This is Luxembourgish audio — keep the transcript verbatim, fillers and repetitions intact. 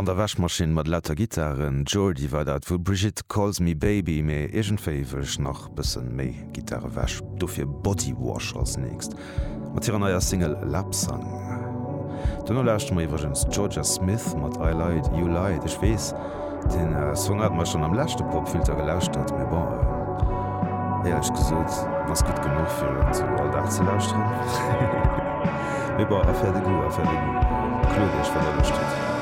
an der Wäschmaschine mat lauter Gitarren, Jordi war dat, wo Brigitte calls me baby, méi egentféiwech nach bëssen méi Gitarre wäsch, do fir Bodywash als nächst. Mat ihrer neuer Single Lapsang. Dunner lächt ma iwwergens Georgia Smith mat I Lied, You Lied, ech wees, den äh, Song hat ma schon am lächte Popfilter geläuscht hat, mé bon. Äh, ja, ich gesot, was gut genug fir zu all da ze lauschtren. Mé bon, affaire de goût, affaire de goût. Klug, ich war der Lust.